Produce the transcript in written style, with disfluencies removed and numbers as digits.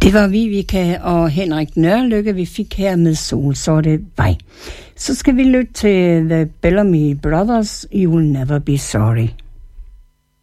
Det var Vivica og Henrik Nørlykke, vi fik her med Solsorte Vej. Så skal vi lytte til The Bellamy Brothers, You'll Never Be Sorry.